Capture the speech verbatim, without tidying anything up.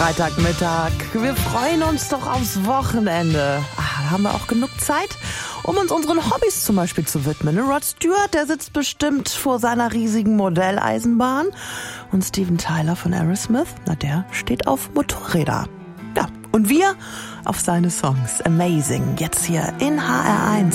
Freitagmittag. Wir freuen uns doch aufs Wochenende. Ah, da haben wir auch genug Zeit, um uns unseren Hobbys zum Beispiel zu widmen. Rod Stewart, der sitzt bestimmt vor seiner riesigen Modelleisenbahn. Und Steven Tyler von Aerosmith, na der steht auf Motorräder. Ja, und wir auf seine Songs. Amazing. Jetzt hier in H R eins.